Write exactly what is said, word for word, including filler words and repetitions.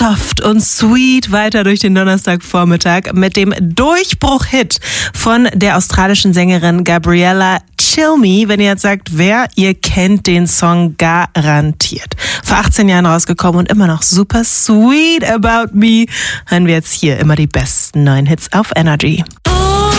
soft und sweet weiter durch den Donnerstagvormittag mit dem Durchbruch-Hit von der australischen Sängerin Gabriella Chill Me. Wenn ihr jetzt sagt, wer, ihr kennt den Song garantiert. Vor achtzehn Jahren rausgekommen und immer noch super sweet about me. Hören wir jetzt hier immer die besten neuen Hits auf Energy. Oh.